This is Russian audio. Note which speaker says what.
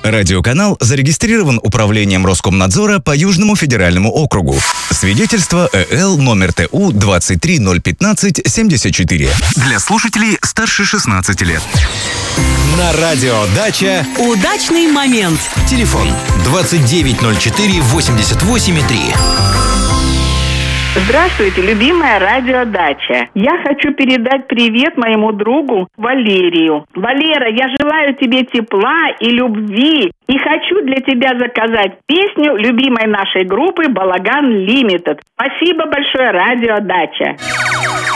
Speaker 1: Радиоканал зарегистрирован Управлением Роскомнадзора по Южному федеральному округу. Свидетельство ЭЛ номер ТУ 2301574. Для слушателей старше 16 лет.
Speaker 2: На радио «Дача»
Speaker 3: удачный момент.
Speaker 2: Телефон 2904-88,3.
Speaker 4: Здравствуйте, любимая радио «Дача». Я хочу передать привет моему другу Валерию. Валера, я желаю тебе тепла и любви. И хочу для тебя заказать песню любимой нашей группы «Балаган Лимитед». Спасибо большое, радио «Дача».